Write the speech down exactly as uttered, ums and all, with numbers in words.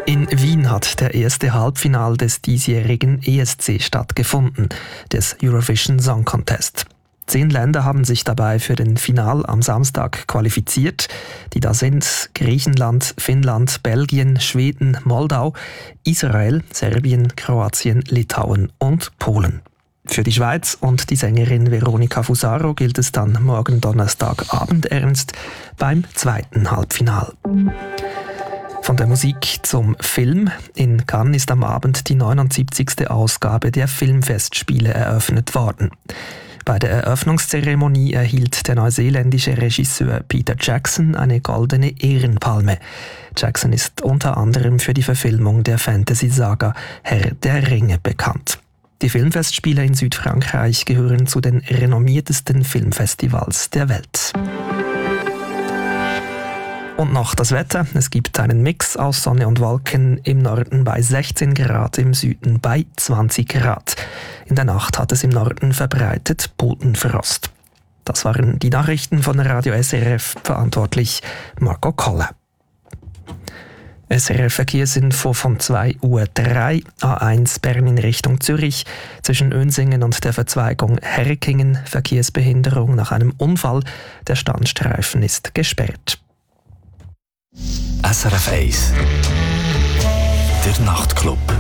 In Wien hat der erste Halbfinal des diesjährigen E S C stattgefunden, des Eurovision Song Contest. Zehn Länder haben sich dabei für den Final am Samstag qualifiziert. Die da sind Griechenland, Finnland, Belgien, Schweden, Moldau, Israel, Serbien, Kroatien, Litauen und Polen. Für die Schweiz und die Sängerin Veronica Fusaro gilt es dann morgen Donnerstagabend ernst beim zweiten Halbfinal. Von der Musik zum Film. In Cannes ist am Abend die neunundsiebzigste Ausgabe der Filmfestspiele eröffnet worden. Bei der Eröffnungszeremonie erhielt der neuseeländische Regisseur Peter Jackson eine goldene Ehrenpalme. Jackson ist unter anderem für die Verfilmung der Fantasy-Saga Herr der Ringe bekannt. Die Filmfestspiele in Südfrankreich gehören zu den renommiertesten Filmfestivals der Welt. Und noch das Wetter. Es gibt einen Mix aus Sonne und Wolken, im Norden bei sechzehn Grad, im Süden bei zwanzig Grad. In der Nacht hat es im Norden verbreitet Bodenfrost. Das waren die Nachrichten von Radio S R F, verantwortlich Marco Koller. S R F-Verkehrsinfo von zwei Uhr drei, A eins Bern in Richtung Zürich, zwischen Önsingen und der Verzweigung Herkingen, Verkehrsbehinderung nach einem Unfall, der Standstreifen ist gesperrt. S R F eins, der Nachtclub.